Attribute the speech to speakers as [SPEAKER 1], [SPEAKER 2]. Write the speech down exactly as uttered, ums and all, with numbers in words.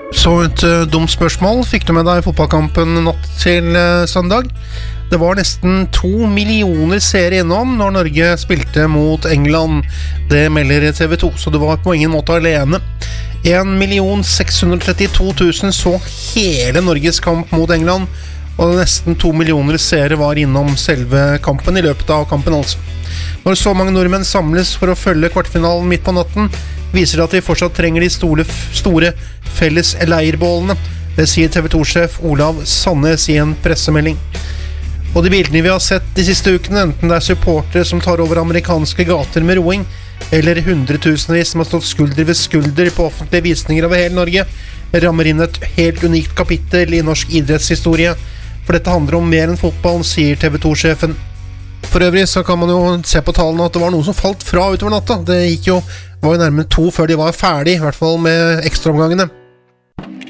[SPEAKER 1] Så et uh, dumt spørsmål. Fikk du med deg fotballkampen natt til uh, søndag? Det var nesten to millioner seere innom når Norge spilte mot England. Det melder T V to, så du var på ingen måte alene. en million seks hundre trettito tusen så hele Norges kamp mot England, og nesten to millioner seere var innom selve kampen i løpet av kampen altså. Når så mange nordmenn samles for å følge kvartfinalen midt på natten, viser det at vi fortsatt trenger de store, store felles leirbålene. Det sier T V to-sjef Olav Sandnes i en pressemelding. Og de bildene vi har sett de siste ukene, enten det er supportere som tar over amerikanske gater med roing, eller hundretusenvis som har stått skulder ved skulder på offentlige visninger over hele Norge, rammer inn et helt unikt kapittel i norsk idrettshistorie. For dette handler om mer enn fotball, sier T V to-sjefen. For øvrig så kan man jo se på tallene at det var noen som falt fra utover natta. Det gikk jo, var jo nærmere to før de var ferdig, i hvert fall med ekstraomgangene.